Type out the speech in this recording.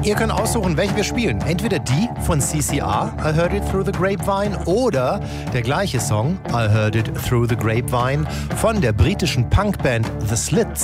Ihr könnt aussuchen, welche wir spielen. Entweder die von CCR, I Heard It Through the Grapevine, oder der gleiche Song, I Heard It Through the Grapevine, von der britischen Punkband The Slits.